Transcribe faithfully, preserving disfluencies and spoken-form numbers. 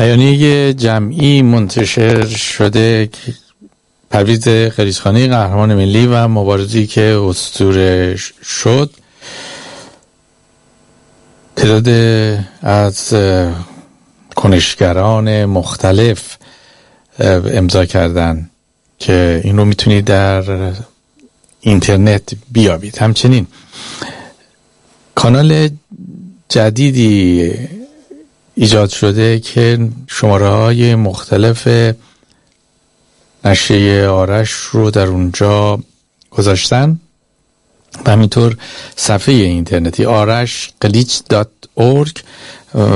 بیانیه جمعی منتشر شده که پرویز قریزخانی قهرمان ملی و مبارزی که اسطوره شد تعداد از کنشگران مختلف امضا کردن که این رو میتونید در اینترنت بیابید. همچنین کانال جدیدی ایجاد شده که شماره های مختلف نشریه آرش رو در اونجا گذاشتن و همینطور صفحه اینترنتی آرش قلیچ دات اورگ